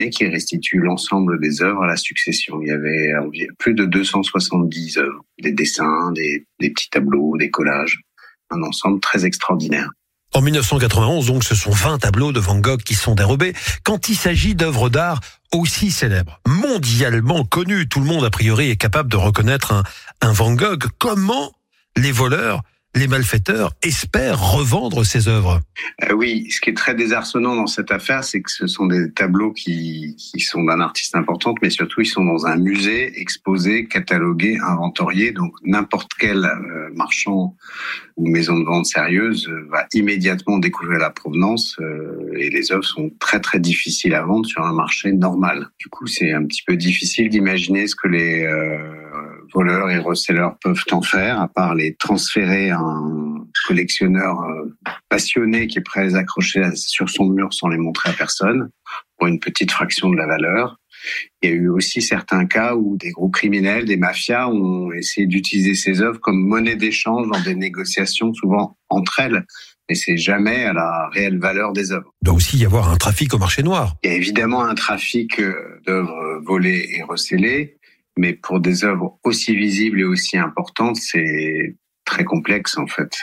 qui restitue l'ensemble des œuvres à la succession. Il y avait plus de 270 œuvres, des dessins, des petits tableaux, des collages, un ensemble très extraordinaire. En 1991, donc, ce sont 20 tableaux de Van Gogh qui sont dérobés. Quand il s'agit d'œuvres d'art aussi célèbres, mondialement connues, tout le monde, a priori, est capable de reconnaître un Van Gogh. Comment les voleurs, les malfaiteurs espèrent revendre ces œuvres? Oui, ce qui est très désarçonnant dans cette affaire, c'est que ce sont des tableaux qui sont d'un artiste important, mais surtout ils sont dans un musée, exposés, catalogués, inventoriés. Donc n'importe quel marchand ou maison de vente sérieuse va immédiatement découvrir la provenance et les œuvres sont très très difficiles à vendre sur un marché normal. Du coup, c'est un petit peu difficile d'imaginer ce que les voleurs et resellers peuvent en faire, à part les transférer à un collectionneur passionné qui est prêt à les accrocher sur son mur sans les montrer à personne, pour une petite fraction de la valeur. Il y a eu aussi certains cas où des groupes criminels, des mafias ont essayé d'utiliser ces œuvres comme monnaie d'échange dans des négociations, souvent entre elles, mais c'est jamais à la réelle valeur des œuvres. Il doit aussi y avoir un trafic au marché noir. Il y a évidemment un trafic d'œuvres volées et recellées, mais pour des œuvres aussi visibles et aussi importantes, c'est très complexe en fait.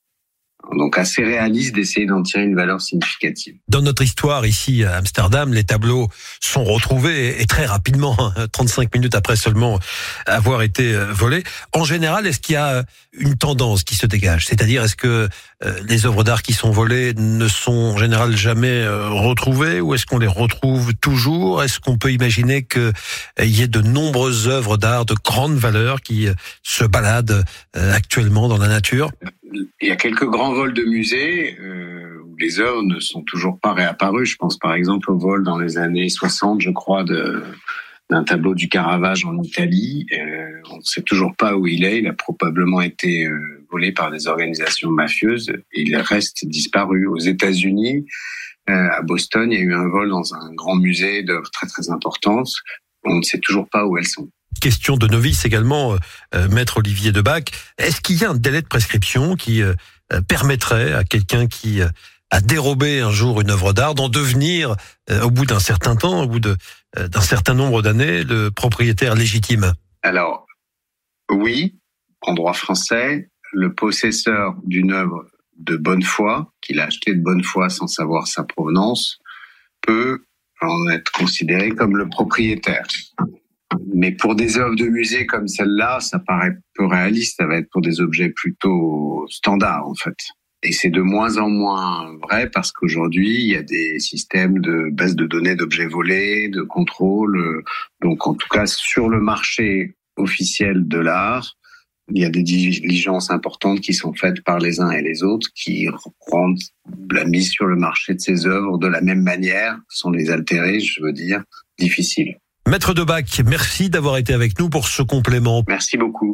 Donc assez réaliste d'essayer d'en tirer une valeur significative. Dans notre histoire ici à Amsterdam, les tableaux sont retrouvés et très rapidement, 35 minutes après seulement avoir été volés. En général, est-ce qu'il y a une tendance qui se dégage? C'est-à-dire, est-ce que les œuvres d'art qui sont volées ne sont en général jamais retrouvées, ou est-ce qu'on les retrouve toujours? Est-ce qu'on peut imaginer qu'il y ait de nombreuses œuvres d'art de grande valeur qui se baladent actuellement dans la nature? Il y a quelques grands vols de musées où les œuvres ne sont toujours pas réapparues. Je pense par exemple au vol dans les années 60, je crois, d'un tableau du Caravage en Italie. On ne sait toujours pas où il est. Il a probablement été volé par des organisations mafieuses et il reste disparu. Aux États-Unis, à Boston, il y a eu un vol dans un grand musée d'œuvres très très importantes. On ne sait toujours pas où elles sont. Question de novice également, Maître Olivier Debac. Est-ce qu'il y a un délai de prescription qui permettrait à quelqu'un qui a dérobé un jour une œuvre d'art d'en devenir, au bout d'un certain temps, au bout d'un certain nombre d'années, le propriétaire légitime? Alors, oui, en droit français, le possesseur d'une œuvre de bonne foi, qu'il a achetée de bonne foi sans savoir sa provenance, peut en être considéré comme le propriétaire. Mais pour des œuvres de musée comme celle-là, ça paraît peu réaliste. Ça va être pour des objets plutôt standards, en fait. Et c'est de moins en moins vrai parce qu'aujourd'hui, il y a des systèmes de base de données d'objets volés, de contrôle. Donc, en tout cas, sur le marché officiel de l'art, il y a des diligences importantes qui sont faites par les uns et les autres qui rendent la mise sur le marché de ces œuvres de la même manière, sans les altérer, je veux dire, difficile. Maître Debac, merci d'avoir été avec nous pour ce complément. Merci beaucoup.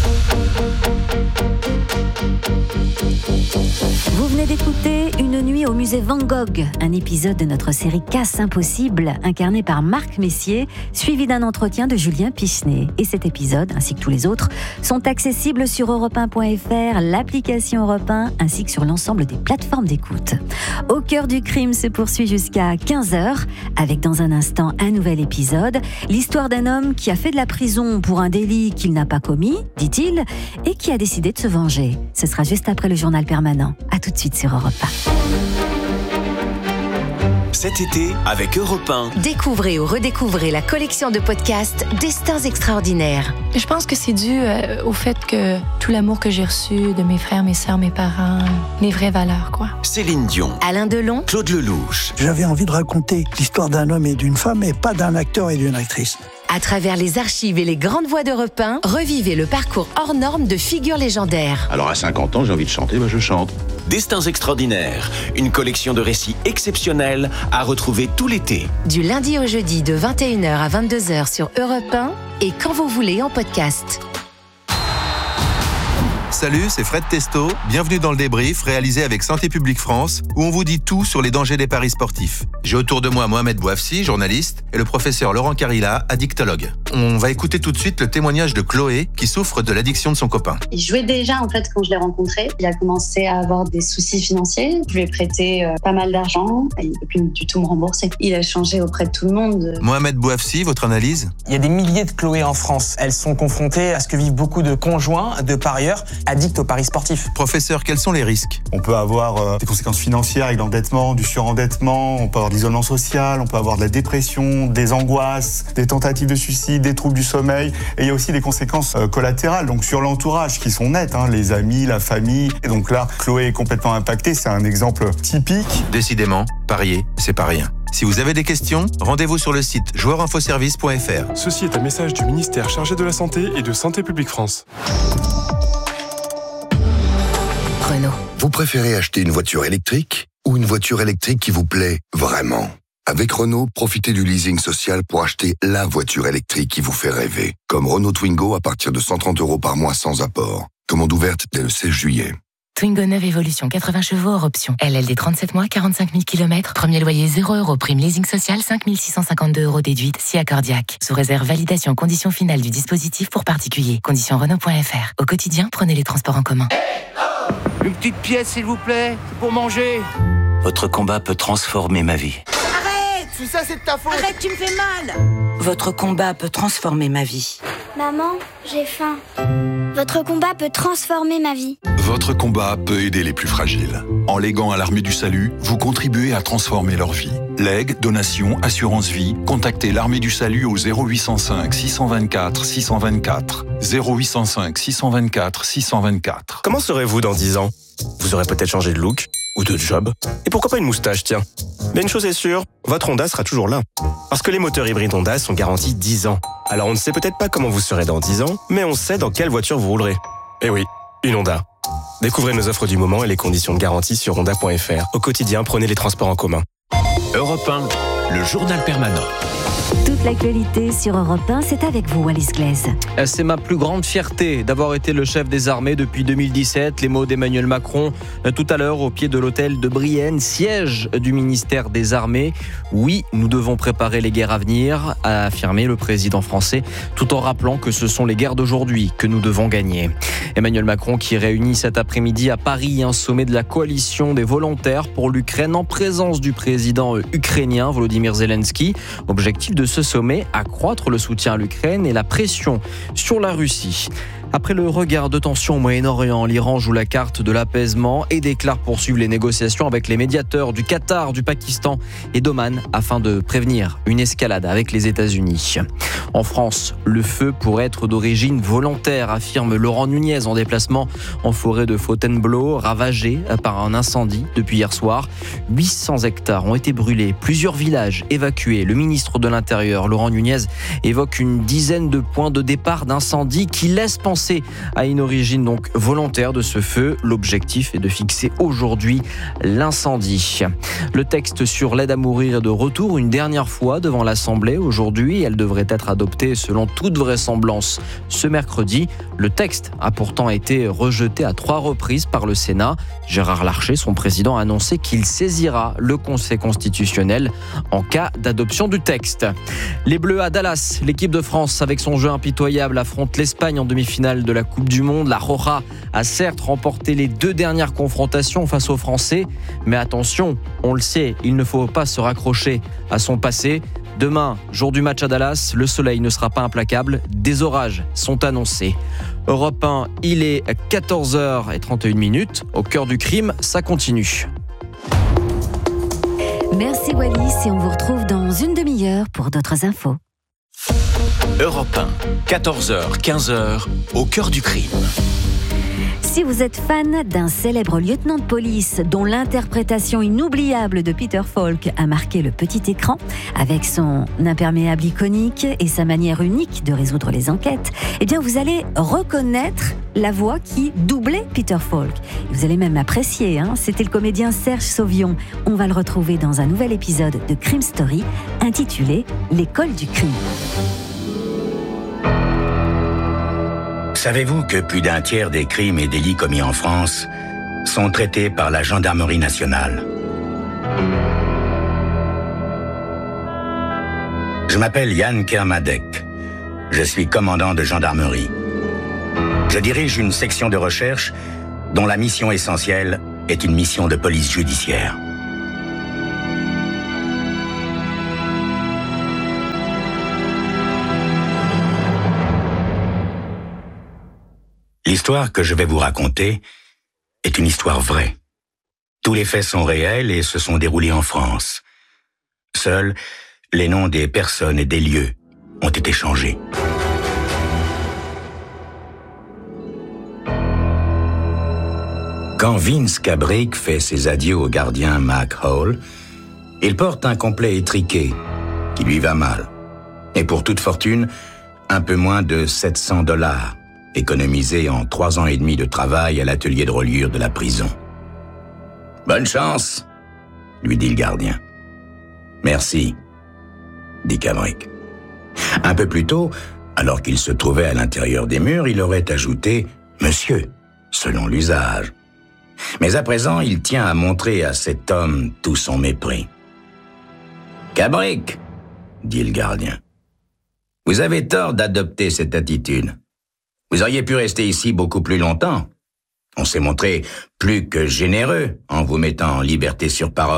Vous venez d'écouter Une nuit au musée Van Gogh, un épisode de notre série Casse Impossible, incarné par Marc Messier, suivi d'un entretien de Julien Pichenet. Et cet épisode, ainsi que tous les autres, sont accessibles sur europe1.fr, l'application Europe 1, ainsi que sur l'ensemble des plateformes d'écoute. Au cœur du crime se poursuit jusqu'à 15h, avec dans un instant un nouvel épisode, l'histoire d'un homme qui a fait de la prison pour un délit qu'il n'a pas commis, dit-il, et qui a décidé de se venger. Ce sera juste après le journal permanent. À tout de suite sur Europe 1. Cet été, avec Europe 1. Découvrez ou redécouvrez la collection de podcasts Destins extraordinaires. Je pense que c'est dû au fait que tout l'amour que j'ai reçu de mes frères, mes sœurs, mes parents, les vraies valeurs, quoi. Céline Dion. Alain Delon. Claude Lelouch. J'avais envie de raconter l'histoire d'un homme et d'une femme, et pas d'un acteur et d'une actrice. À travers les archives et les grandes voix d'Europe 1, revivez le parcours hors norme de figures légendaires. Alors à 50 ans, j'ai envie de chanter, je chante. Destins extraordinaires, une collection de récits exceptionnels à retrouver tout l'été. Du lundi au jeudi de 21h à 22h sur Europe 1 et quand vous voulez en podcast. Salut, c'est Fred Testo. Bienvenue dans le débrief réalisé avec Santé publique France, où on vous dit tout sur les dangers des paris sportifs. J'ai autour de moi Mohamed Bouafsi, journaliste, et le professeur Laurent Carilla, addictologue. On va écouter tout de suite le témoignage de Chloé qui souffre de l'addiction de son copain. Il jouait déjà en fait quand je l'ai rencontré. Il a commencé à avoir des soucis financiers. Je lui ai prêté pas mal d'argent. Il ne peut plus du tout me rembourser. Il a changé auprès de tout le monde. Mohamed Bouafsi, votre analyse ? Il y a des milliers de Chloé en France. Elles sont confrontées à ce que vivent beaucoup de conjoints, de parieurs, addicts aux paris sportifs. Professeur, quels sont les risques ? On peut avoir des conséquences financières avec l'endettement, du surendettement, on peut avoir de l'isolement social, on peut avoir de la dépression, des angoisses, des tentatives de suicide, des troubles du sommeil. Et il y a aussi des conséquences collatérales, donc sur l'entourage, qui sont nettes, les amis, la famille. Et donc là, Chloé est complètement impactée, c'est un exemple typique. Décidément, parier, c'est pas rien. Si vous avez des questions, rendez-vous sur le site joueurinfoservice.fr. Ceci est un message du ministère chargé de la Santé et de Santé publique France. Renault. Vous préférez acheter une voiture électrique ou une voiture électrique qui vous plaît vraiment ? Avec Renault, profitez du leasing social pour acheter la voiture électrique qui vous fait rêver. Comme Renault Twingo à partir de 130 € par mois sans apport. Commande ouverte dès le 16 juillet. Twingo 9 Evolution, 80 chevaux hors option. LLD 37 mois, 45 000 km. Premier loyer 0 €. Prime leasing social, 5 652 € déduite, si accordiaque. Sous réserve validation conditions finales du dispositif pour particuliers. Conditions Renault.fr. Au quotidien, prenez les transports en commun. Une petite pièce, s'il vous plaît, c'est pour manger. Votre combat peut transformer ma vie. Arrête! Si ça, c'est de ta faute. Arrête, tu me fais mal. Votre combat peut transformer ma vie. Maman, j'ai faim. Votre combat peut transformer ma vie. Votre combat peut aider les plus fragiles. En léguant à l'Armée du Salut, vous contribuez à transformer leur vie. Legs, donations, assurance vie, contactez l'Armée du Salut au 0805 624 624. 0805 624 624. Comment serez-vous dans 10 ans ? Vous aurez peut-être changé de look ou de job. Et pourquoi pas une moustache, tiens. Mais une chose est sûre, votre Honda sera toujours là. Parce que les moteurs hybrides Honda sont garantis 10 ans. Alors on ne sait peut-être pas comment vous serez dans 10 ans, mais on sait dans quelle voiture vous roulerez. Eh oui, une Honda. Découvrez nos offres du moment et les conditions de garantie sur honda.fr. Au quotidien, prenez les transports en commun. Europe 1, le journal permanent. Toute l'actualité sur Europe 1, c'est avec vous, Alice Glaise. C'est ma plus grande fierté d'avoir été le chef des armées depuis 2017. Les mots d'Emmanuel Macron tout à l'heure au pied de l'hôtel de Brienne, siège du ministère des Armées. Oui, nous devons préparer les guerres à venir, a affirmé le président français, tout en rappelant que ce sont les guerres d'aujourd'hui que nous devons gagner. Emmanuel Macron qui réunit cet après-midi à Paris un sommet de la coalition des volontaires pour l'Ukraine en présence du président ukrainien Volodymyr Zelensky. Objectif de ce sommet, accroître le soutien à l'Ukraine et la pression sur la Russie. Après le regard de tension au Moyen-Orient, l'Iran joue la carte de l'apaisement et déclare poursuivre les négociations avec les médiateurs du Qatar, du Pakistan et d'Oman afin de prévenir une escalade avec les États-Unis. En France, le feu pourrait être d'origine volontaire, affirme Laurent Nunez en déplacement en forêt de Fontainebleau, ravagée par un incendie depuis hier soir. 800 hectares ont été brûlés, plusieurs villages évacués. Le ministre de l'Intérieur, Laurent Nunez, évoque une dizaine de points de départ d'incendie qui laissent penser à une origine donc volontaire de ce feu. L'objectif est de fixer aujourd'hui l'incendie. Le texte sur l'aide à mourir est de retour une dernière fois devant l'Assemblée aujourd'hui. Elle devrait être adoptée selon toute vraisemblance ce mercredi. Le texte a pourtant été rejeté à 3 reprises par le Sénat. Gérard Larcher, son président, a annoncé qu'il saisira le Conseil constitutionnel en cas d'adoption du texte. Les Bleus à Dallas, l'équipe de France avec son jeu impitoyable affronte l'Espagne en demi-finale de la Coupe du Monde. La Roja a certes remporté les 2 dernières confrontations face aux Français, mais attention, on le sait, il ne faut pas se raccrocher à son passé. Demain, jour du match à Dallas, le soleil ne sera pas implacable. Des orages sont annoncés. Europe 1, il est 14h31. Au cœur du crime, ça continue. Merci Wallis et on vous retrouve dans une demi-heure pour d'autres infos. Europe 1, 14h, 15h, au cœur du crime. Si vous êtes fan d'un célèbre lieutenant de police dont l'interprétation inoubliable de Peter Falk a marqué le petit écran, avec son imperméable iconique et sa manière unique de résoudre les enquêtes, eh bien vous allez reconnaître la voix qui doublait Peter Falk. Vous allez même l'apprécier, c'était le comédien Serge Sauvion. On va le retrouver dans un nouvel épisode de Crime Story intitulé « L'école du crime ». Savez-vous que plus d'un tiers des crimes et délits commis en France sont traités par la gendarmerie nationale ? Je m'appelle Yann Kermadec. Je suis commandant de gendarmerie. Je dirige une section de recherche dont la mission essentielle est une mission de police judiciaire. L'histoire que je vais vous raconter est une histoire vraie. Tous les faits sont réels et se sont déroulés en France. Seuls les noms des personnes et des lieux ont été changés. Quand Vince Cabric fait ses adieux au gardien Mac Hall, il porte un complet étriqué qui lui va mal. Et pour toute fortune, un peu moins de $700, économisés en 3 ans et demi de travail à l'atelier de reliure de la prison. « Bonne chance !» lui dit le gardien. « Merci !» dit Cabric. Un peu plus tôt, alors qu'il se trouvait à l'intérieur des murs, il aurait ajouté « Monsieur », selon l'usage. Mais à présent, il tient à montrer à cet homme tout son mépris. « Cabric !» dit le gardien. « Vous avez tort d'adopter cette attitude. Vous auriez pu rester ici beaucoup plus longtemps. On s'est montré plus que généreux en vous mettant en liberté sur parole. »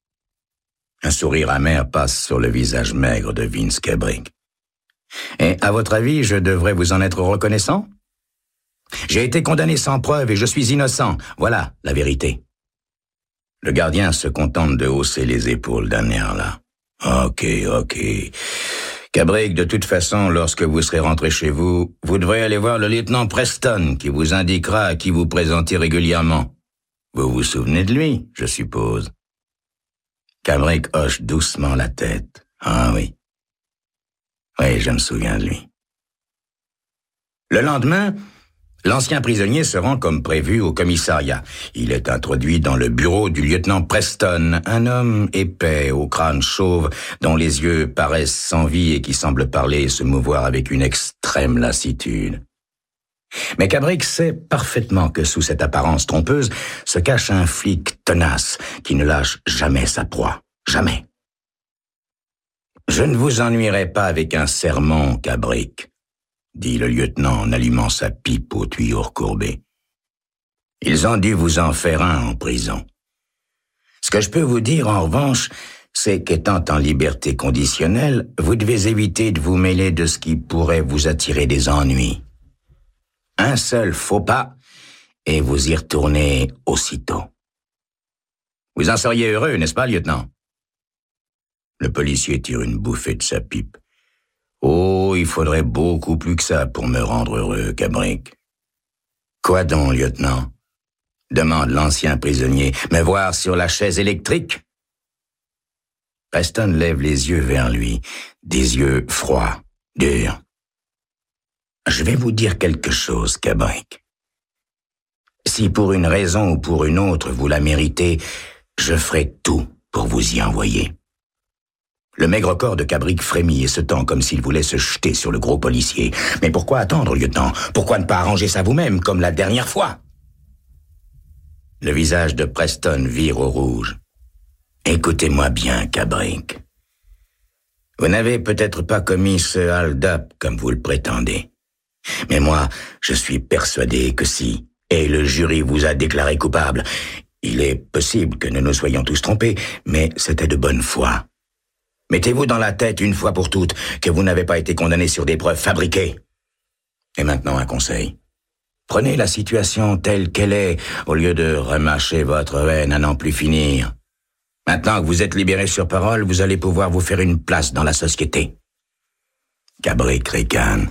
Un sourire amer passe sur le visage maigre de Vince Cabric. « Et à votre avis, je devrais vous en être reconnaissant ? J'ai été condamné sans preuve et je suis innocent. Voilà la vérité. » Le gardien se contente de hausser les épaules d'un air là. « Ok. Cabric, de toute façon, lorsque vous serez rentré chez vous, vous devrez aller voir le lieutenant Preston qui vous indiquera à qui vous présenter régulièrement. Vous vous souvenez de lui, je suppose. » Cabric hoche doucement la tête. « Ah oui. Oui, je me souviens de lui. » Le lendemain, l'ancien prisonnier se rend comme prévu au commissariat. Il est introduit dans le bureau du lieutenant Preston, un homme épais, au crâne chauve, dont les yeux paraissent sans vie et qui semble parler et se mouvoir avec une extrême lassitude. Mais Cabric sait parfaitement que sous cette apparence trompeuse se cache un flic tenace qui ne lâche jamais sa proie. Jamais. « Je ne vous ennuierai pas avec un sermon, Cabric, » dit le lieutenant en allumant sa pipe au tuyau recourbé. « Ils ont dû vous en faire un en prison. Ce que je peux vous dire, en revanche, c'est qu'étant en liberté conditionnelle, vous devez éviter de vous mêler de ce qui pourrait vous attirer des ennuis. Un seul faux pas, et vous y retournez aussitôt. Vous en seriez heureux, n'est-ce pas, lieutenant ?» Le policier tire une bouffée de sa pipe. « Oh, il faudrait beaucoup plus que ça pour me rendre heureux, Cabric. »« Quoi donc, lieutenant ?» demande l'ancien prisonnier. « Me voir sur la chaise électrique ?» Preston lève les yeux vers lui, des yeux froids, durs. « Je vais vous dire quelque chose, Cabric. Si pour une raison ou pour une autre vous la méritez, je ferai tout pour vous y envoyer. » Le maigre corps de Cabric frémit et se tend comme s'il voulait se jeter sur le gros policier. « Mais pourquoi attendre, lieutenant? Pourquoi ne pas arranger ça vous-même, comme la dernière fois ?» Le visage de Preston vire au rouge. « Écoutez-moi bien, Cabric. Vous n'avez peut-être pas commis ce hold-up comme vous le prétendez. Mais moi, je suis persuadé que si, et le jury vous a déclaré coupable, il est possible que nous nous soyons tous trompés, mais c'était de bonne foi. Mettez-vous dans la tête une fois pour toutes que vous n'avez pas été condamné sur des preuves fabriquées. Et maintenant un conseil. Prenez la situation telle qu'elle est, au lieu de remâcher votre haine à n'en plus finir. Maintenant que vous êtes libéré sur parole, vous allez pouvoir vous faire une place dans la société. » Cabric ricane.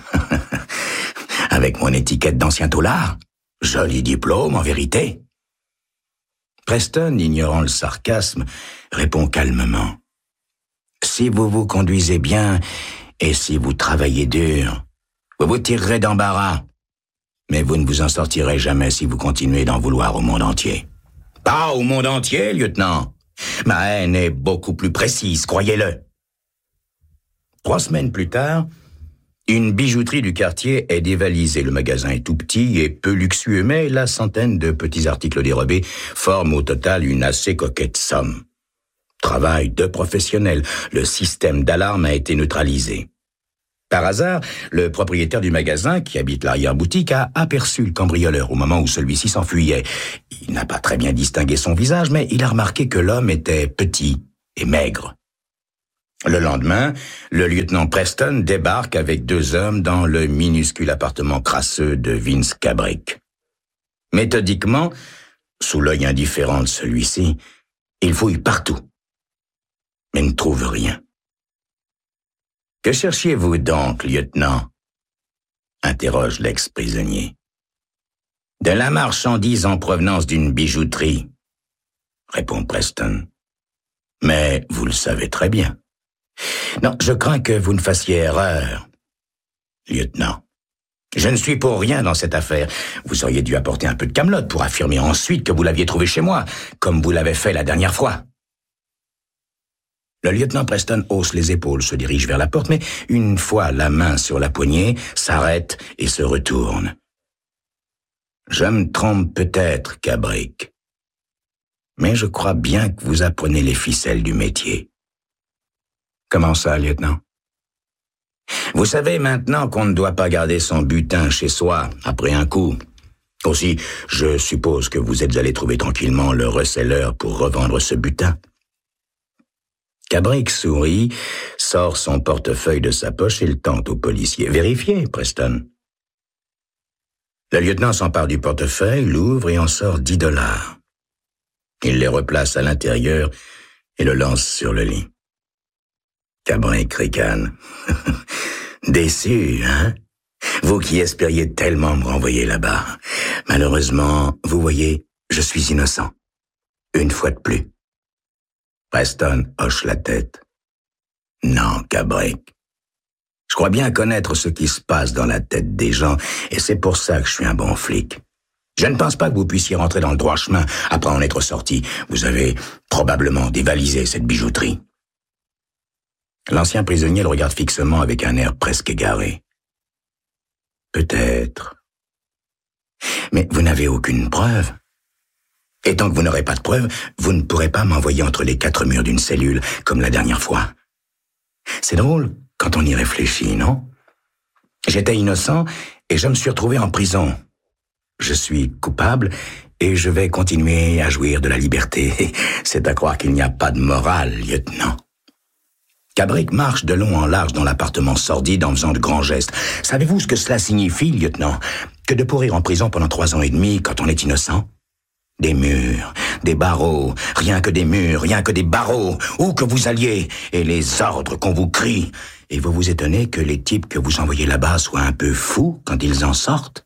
« Avec mon étiquette d'ancien taulard? Joli diplôme, en vérité. » Preston, ignorant le sarcasme, répond calmement. « Si vous vous conduisez bien et si vous travaillez dur, vous vous tirerez d'embarras. Mais vous ne vous en sortirez jamais si vous continuez d'en vouloir au monde entier. »« Pas au monde entier, lieutenant. Ma haine est beaucoup plus précise, croyez-le. » 3 semaines plus tard, une bijouterie du quartier est dévalisée. Le magasin est tout petit et peu luxueux, mais la centaine de petits articles dérobés forment au total une assez coquette somme. Travail de professionnel, le système d'alarme a été neutralisé. Par hasard, le propriétaire du magasin, qui habite l'arrière-boutique, a aperçu le cambrioleur au moment où celui-ci s'enfuyait. Il n'a pas très bien distingué son visage, mais il a remarqué que l'homme était petit et maigre. Le lendemain, le lieutenant Preston débarque avec 2 hommes dans le minuscule appartement crasseux de Vince Cabrick. Méthodiquement, sous l'œil indifférent de celui-ci, il fouille partout, mais ne trouve rien. « Que cherchiez-vous donc, lieutenant ?» interroge l'ex-prisonnier. « De la marchandise en provenance d'une bijouterie, » répond Preston. « Mais vous le savez très bien. Non, je crains que vous ne fassiez erreur, lieutenant. Je ne suis pour rien dans cette affaire. Vous auriez dû apporter un peu de camelote pour affirmer ensuite que vous l'aviez trouvé chez moi, comme vous l'avez fait la dernière fois. » Le lieutenant Preston hausse les épaules, se dirige vers la porte, mais une fois la main sur la poignée, s'arrête et se retourne. « Je me trompe peut-être, Cabrick, mais je crois bien que vous apprenez les ficelles du métier. » « Comment ça, lieutenant ? » « Vous savez maintenant qu'on ne doit pas garder son butin chez soi après un coup. Aussi, je suppose que vous êtes allé trouver tranquillement le receleur pour revendre ce butin. » Cabrick sourit, sort son portefeuille de sa poche et le tente au policier. « Vérifiez, Preston. » Le lieutenant s'empare du portefeuille, l'ouvre et en sort $10. Il les replace à l'intérieur et le lance sur le lit. Cabrick ricane. « Déçu, hein? Vous qui espériez tellement me renvoyer là-bas. Malheureusement, vous voyez, je suis innocent. Une fois de plus. » Preston hoche la tête. « Non, Cabrick. Je crois bien connaître ce qui se passe dans la tête des gens, et c'est pour ça que je suis un bon flic. Je ne pense pas que vous puissiez rentrer dans le droit chemin après en être sorti. Vous avez probablement dévalisé cette bijouterie. » L'ancien prisonnier le regarde fixement avec un air presque égaré. « Peut-être. Mais vous n'avez aucune preuve. Et tant que vous n'aurez pas de preuve, vous ne pourrez pas m'envoyer entre les 4 murs d'une cellule, comme la dernière fois. C'est drôle quand on y réfléchit, non? J'étais innocent et je me suis retrouvé en prison. Je suis coupable et je vais continuer à jouir de la liberté. C'est à croire qu'il n'y a pas de morale, lieutenant. » Cabrick marche de long en large dans l'appartement sordide en faisant de grands gestes. Savez-vous ce que cela signifie, lieutenant? Que de pourrir en prison pendant 3 ans et demi quand on est innocent? Des murs, des barreaux, rien que des murs, rien que des barreaux, où que vous alliez, et les ordres qu'on vous crie. Et vous vous étonnez que les types que vous envoyez là-bas soient un peu fous quand ils en sortent?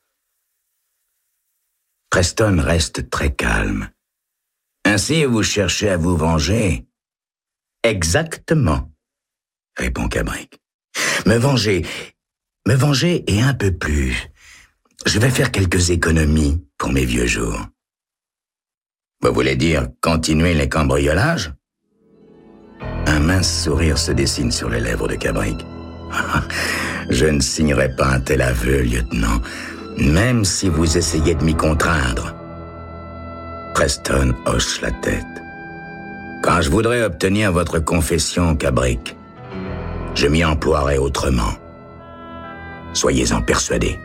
Preston reste très calme. Ainsi, vous cherchez à vous venger? Exactement, répond Cabrick. Me venger et un peu plus. Je vais faire quelques économies pour mes vieux jours. Vous voulez dire continuer les cambriolages? Un mince sourire se dessine sur les lèvres de Cabrick. Je ne signerai pas un tel aveu, lieutenant, même si vous essayez de m'y contraindre. Preston hoche la tête. Quand je voudrais obtenir votre confession, Cabrick, je m'y emploierai autrement. Soyez-en persuadés.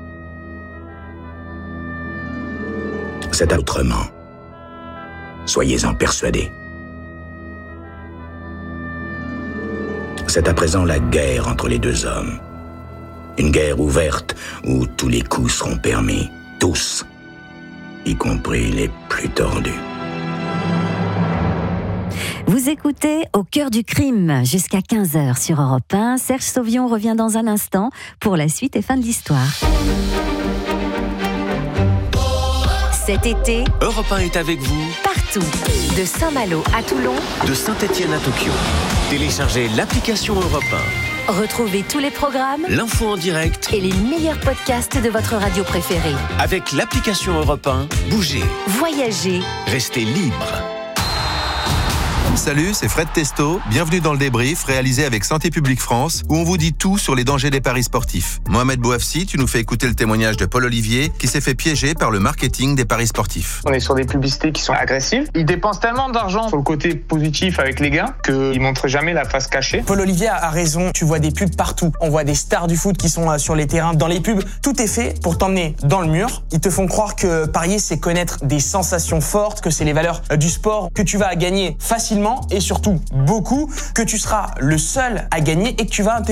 C'est autrement. Soyez-en persuadés. C'est à présent la guerre entre les 2 hommes. Une guerre ouverte où tous les coups seront permis. Tous. Y compris les plus tordus. Vous écoutez Au cœur du crime jusqu'à 15h sur Europe 1. Serge Sauvion revient dans un instant pour la suite et fin de l'histoire. Cet été, Europe 1 est avec vous partout. De Saint-Malo à Toulon, de Saint-Étienne à Tokyo. Téléchargez l'application Europe 1. Retrouvez tous les programmes, l'info en direct et les meilleurs podcasts de votre radio préférée. Avec l'application Europe 1, bougez, voyagez, restez libre. Salut, c'est Fred Testo. Bienvenue dans le débrief réalisé avec Santé publique France, où on vous dit tout sur les dangers des paris sportifs. Mohamed Bouafsi, tu nous fais écouter le témoignage de Paul Olivier qui s'est fait piéger par le marketing des paris sportifs. On est sur des publicités qui sont agressives. Ils dépensent tellement d'argent sur le côté positif avec les gains qu'ils montrent jamais la face cachée. Paul Olivier a raison, tu vois des pubs partout. On voit des stars du foot qui sont sur les terrains. Dans les pubs, tout est fait pour t'emmener dans le mur. Ils te font croire que parier, c'est connaître des sensations fortes, que c'est les valeurs du sport, que tu vas gagner facilement et surtout beaucoup, que tu seras le seul à gagner et que tu vas